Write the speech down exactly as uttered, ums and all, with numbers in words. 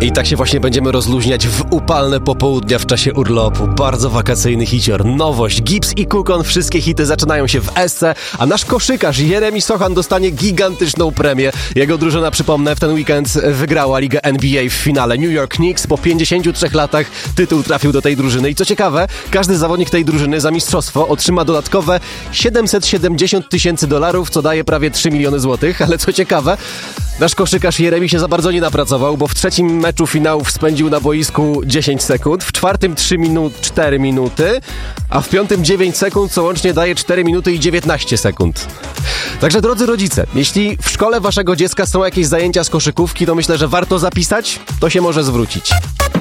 I tak się właśnie będziemy rozluźniać w upalne popołudnia w czasie urlopu. Bardzo wakacyjny hicior. Nowość, Gibbs i Kukon, wszystkie hity zaczynają się w Esce, a nasz koszykarz Jeremi Sochan dostanie gigantyczną premię. Jego drużyna, przypomnę, w ten weekend wygrała ligę N B A w finale. New York Knicks po pięćdziesięciu trzech latach tytuł trafił do tej drużyny. I co ciekawe, każdy zawodnik tej drużyny za mistrzostwo otrzyma dodatkowe siedemset siedemdziesiąt tysięcy dolarów, co daje prawie trzy miliony złotych. Ale co ciekawe, nasz koszykarz Jeremi się za bardzo nie napracował, bo w trzecim meczu finałów spędził na boisku dziesięć sekund, w czwartym trzy minut, cztery minuty, a w piątym dziewięć sekund, co łącznie daje cztery minuty i dziewiętnaście sekund. Także drodzy rodzice, jeśli w szkole waszego dziecka są jakieś zajęcia z koszykówki, to myślę, że warto zapisać, to się może zwrócić.